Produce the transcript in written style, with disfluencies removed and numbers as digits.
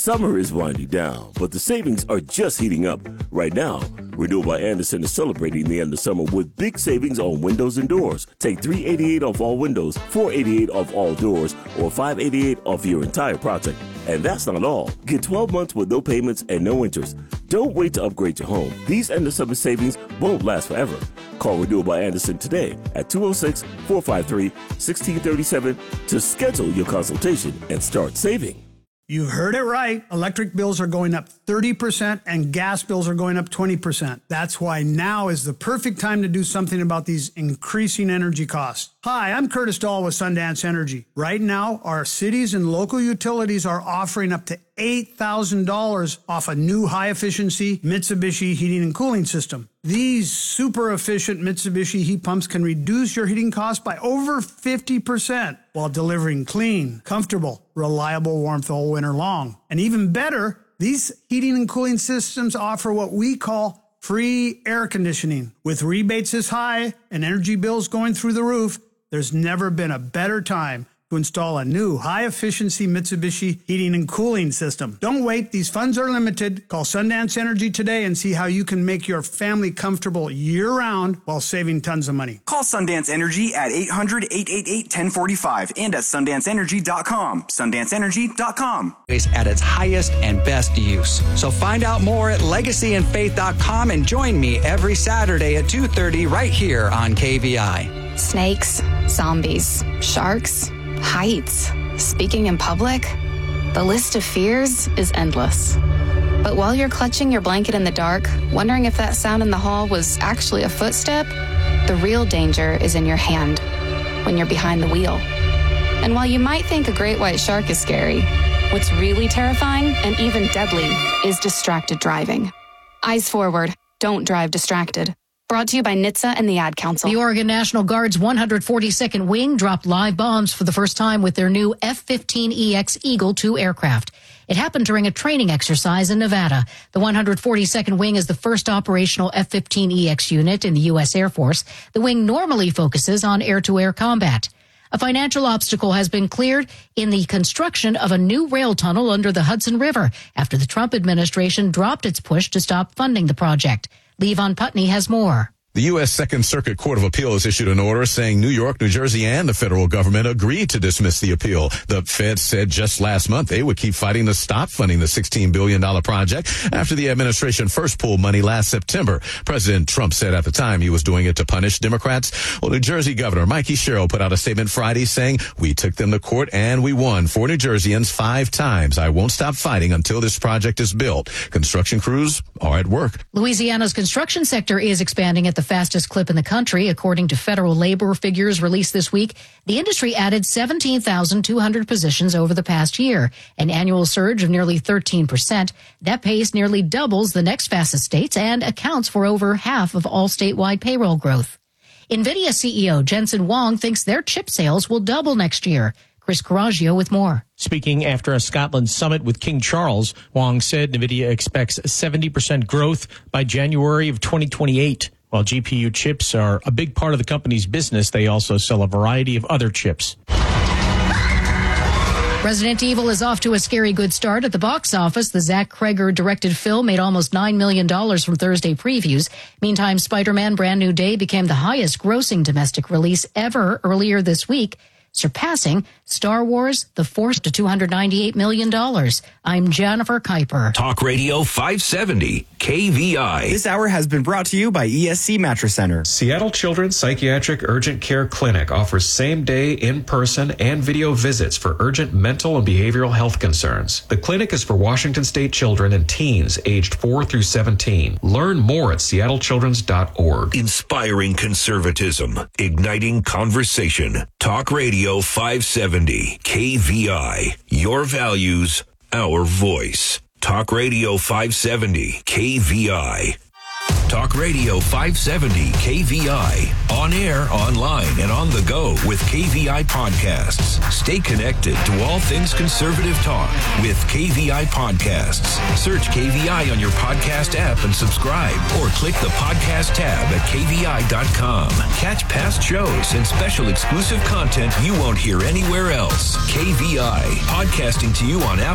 Summer is winding down, but the savings are just heating up. Right now, Renewal by Andersen is celebrating the end of summer with big savings on windows and doors. Take $388 off all windows, $488 off all doors, or $588 off your entire project. And that's not all. Get 12 months with no payments and no interest. Don't wait to upgrade your home. These end of summer savings won't last forever. Call Renewal by Andersen today at 206-453-1637 to schedule your consultation and start saving. You heard it right. Electric bills are going up 30% and gas bills are going up 20%. That's why now is the perfect time to do something about these increasing energy costs. Hi, I'm Curtis Dahl with Sundance Energy. Right now, our cities and local utilities are offering up to $8,000 off a new high-efficiency Mitsubishi heating and cooling system. These super efficient Mitsubishi heat pumps can reduce your heating costs by over 50% while delivering clean, comfortable, reliable warmth all winter long. And even better, these heating and cooling systems offer what we call free air conditioning. With rebates this high and energy bills going through the roof, there's never been a better time to install a new high-efficiency Mitsubishi heating and cooling system. Don't wait. These funds are limited. Call Sundance Energy today and see how you can make your family comfortable year-round while saving tons of money. Call Sundance Energy at 800-888-1045 and at SundanceEnergy.com. SundanceEnergy.com. At its highest and best use. So find out more at LegacyandFaith.com and join me every Saturday at 2:30 right here on KVI. Snakes, zombies, sharks, heights, speaking in public. The list of fears is endless. But while you're clutching your blanket in the dark, wondering if that sound in the hall was actually a footstep, the real danger is in your hand when you're behind the wheel. And while you might think a great white shark is scary, what's really terrifying and even deadly is distracted driving. Eyes forward. Don't drive distracted. Brought to you by NHTSA and the Ad Council. The Oregon National Guard's 142nd Wing dropped live bombs for the first time with their new F-15EX Eagle II aircraft. It happened during a training exercise in Nevada. The 142nd Wing is the first operational F-15EX unit in the U.S. Air Force. The wing normally focuses on air-to-air combat. A financial obstacle has been cleared in the construction of a new rail tunnel under the Hudson River after the Trump administration dropped its push to stop funding the project. Levon Putney has more. The U.S. Second Circuit Court of Appeals issued an order saying New York, New Jersey, and the federal government agreed to dismiss the appeal. The Fed said just last month they would keep fighting to stop funding the $16 billion project after the administration first pulled money last September. President Trump said at the time he was doing it to punish Democrats. Well, New Jersey Governor Mikey Sherrill put out a statement Friday saying, "We took them to court and we won for New Jerseyans 5 times. I won't stop fighting until this project is built." Construction crews are at work. Louisiana's construction sector is expanding at the fastest clip in the country. According to federal labor figures released this week, the industry added 17,200 positions over the past year, an annual surge of nearly 13%. That pace nearly doubles the next fastest states and accounts for over half of all statewide payroll growth. NVIDIA CEO Jensen Huang thinks their chip sales will double next year. Chris Coraggio with more. Speaking after a Scotland summit with King Charles, Huang said NVIDIA expects 70% growth by January of 2028. While GPU chips are a big part of the company's business, they also sell a variety of other chips. Resident Evil is off to a scary good start at the box office. The Zach Cregger-directed film made almost $9 million from Thursday previews. Meantime, Spider-Man Brand New Day became the highest-grossing domestic release ever earlier this week, surpassing Star Wars The Force to $298 million. I'm Jennifer Kuiper. Talk Radio 570, KVI. This hour has been brought to you by ESC Mattress Center. Seattle Children's Psychiatric Urgent Care Clinic offers same-day, in-person, and video visits for urgent mental and behavioral health concerns. The clinic is for Washington State children and teens aged 4 through 17. Learn more at seattlechildrens.org. Inspiring conservatism, igniting conversation. Talk Radio 570, KVI. Your values, our voice. Talk Radio 570, KVI. Talk Radio 570 KVI. On air, online, and on the go with KVI Podcasts. Stay connected to all things conservative talk with KVI Podcasts. Search KVI on your podcast app and subscribe, or click the podcast tab at KVI.com. Catch past shows and special exclusive content you won't hear anywhere else. KVI, podcasting to you on Apple